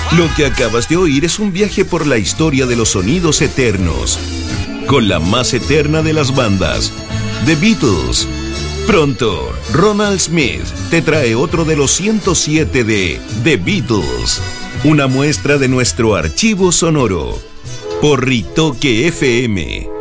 Lo que acabas de oír es un viaje por la historia de los sonidos eternos, con la más eterna de las bandas, The Beatles. Pronto, Ronald Smith te trae otro de los 107 de The Beatles, una muestra de nuestro archivo sonoro, por Ritoque FM.